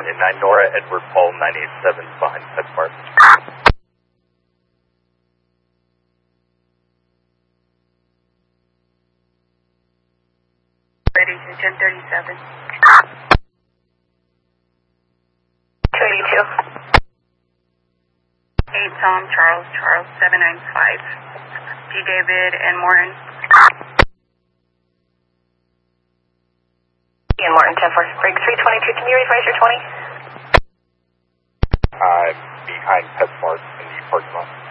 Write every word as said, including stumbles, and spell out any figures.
twenty-nine, Nora, Edward Paul, nine eight seven, behind PetSmart. Ready to ten thirty-seven. two eighty-two. eight Tom, Charles, Charles, seven nine five. G. David and Morton. Ian Morton, ten four, break three twenty-two. Can you rephrase your twenty? Uh, behind PetSmart in the parking lot.